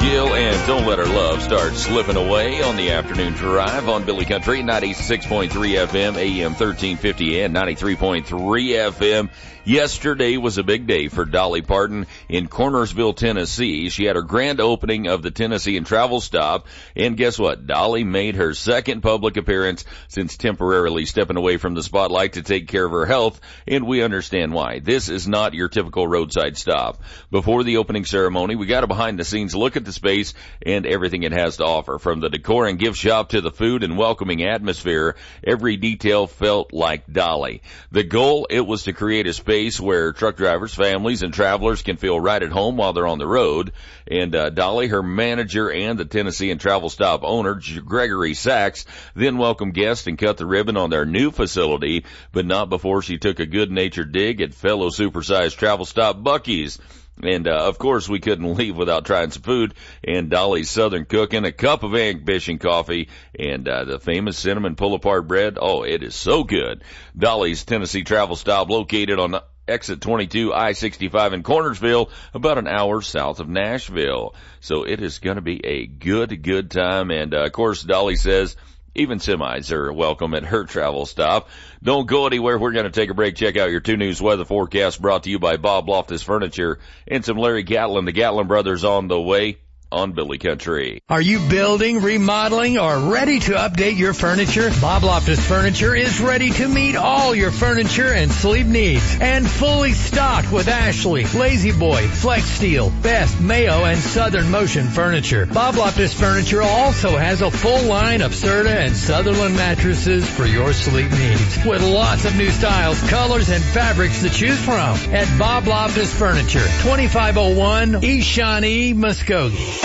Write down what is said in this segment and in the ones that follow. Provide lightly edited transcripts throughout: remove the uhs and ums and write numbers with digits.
Gill, and Don't Let Our Love start slipping away on the afternoon drive on Billy Country, 96.3 FM, AM 1350, and 93.3 FM. Yesterday was a big day for Dolly Parton in Cornersville, Tennessee. She had her grand opening of the Tennessee and Travel Stop, and guess what? Dolly made her second public appearance since temporarily stepping away from the spotlight to take care of her health, and we understand why. This is not your typical roadside stop. Before the opening ceremony, we got a behind-the-scenes look at the space and everything it has to offer. From the decor and gift shop to the food and welcoming atmosphere, every detail felt like Dolly. The goal, it was to create a space where truck drivers, families, and travelers can feel right at home while they're on the road. And Dolly, her manager, and the Tennessee and Travel Stop owner, Gregory Sachs, then welcomed guests and cut the ribbon on their new facility, but not before she took a good-natured dig at fellow supersized Travel Stop Buc-ee's. And, of course, we couldn't leave without trying some food, and Dolly's Southern Cooking, a cup of ambition coffee, and the famous cinnamon pull-apart bread. Oh, it is so good. Dolly's Tennessee Travel Stop, located on exit 22, I-65 in Cornersville, about an hour south of Nashville. So it is going to be a good time. And, of course, Dolly says even semis are welcome at her travel stop. Don't go anywhere. We're going to take a break. Check out your 2 News weather forecast brought to you by Bob Loftus Furniture and some Larry Gatlin, the Gatlin brothers, on the way on Billy Country. Are you building, remodeling, or ready to update your furniture? Bob Loftus Furniture is ready to meet all your furniture and sleep needs, and fully stocked with Ashley, Lazy Boy, Flex Steel, Best, Mayo, and Southern Motion furniture. Bob Loftus Furniture also has a full line of Serta and Sutherland mattresses for your sleep needs, with lots of new styles, colors, and fabrics to choose from at Bob Loftus Furniture, 2501 East Shawnee, Muskogee.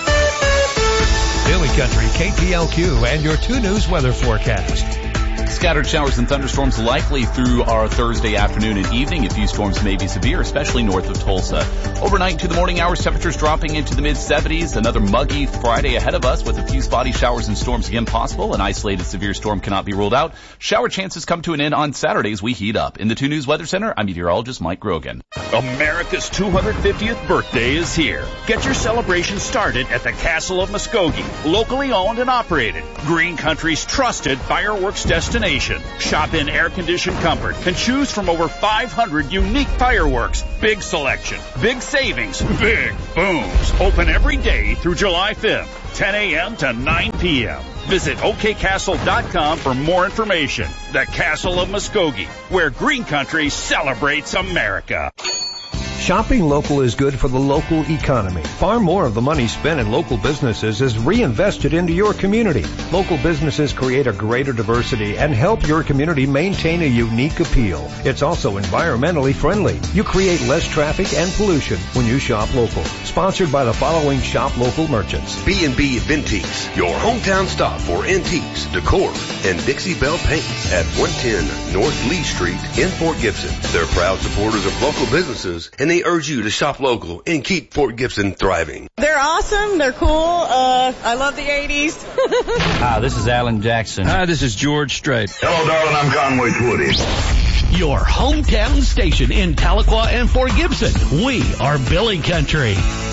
Billy Country, KPLQ, and your 2 News weather forecast. Scattered showers and thunderstorms likely through our Thursday afternoon and evening. A few storms may be severe, especially north of Tulsa. Overnight to the morning hours, temperatures dropping into the mid-70s. Another muggy Friday ahead of us with a few spotty showers and storms again possible. An isolated severe storm cannot be ruled out. Shower chances come to an end on Saturday as we heat up. In the 2 News Weather Center, I'm meteorologist Mike Grogan. America's 250th birthday is here. Get your celebration started at the Castle of Muskogee, locally owned and operated. Green Country's trusted fireworks destination. Shop in air-conditioned comfort and choose from over 500 unique fireworks. Big selection, big savings, big booms. Open every day through July 5th, 10 a.m. to 9 p.m. Visit okcastle.com for more information. The Castle of Muskogee, where Green Country celebrates America. Shopping local is good for the local economy. Far more of the money spent in local businesses is reinvested into your community. Local businesses create a greater diversity and help your community maintain a unique appeal. It's also environmentally friendly. You create less traffic and pollution when you shop local. Sponsored by the following shop local merchants. B&B Vintiques, your hometown stop for antiques, decor, and Dixie Belle paints at 110 North Lee Street in Fort Gibson. They're proud supporters of local businesses, and they urge you to shop local and keep Fort Gibson thriving. They're awesome. They're cool. I love the 80s. Hi, this is Alan Jackson. Hi, this is George Strait. Hello, darling. I'm Conway Twitty. Your hometown station in Tahlequah and Fort Gibson. We are Billy Country.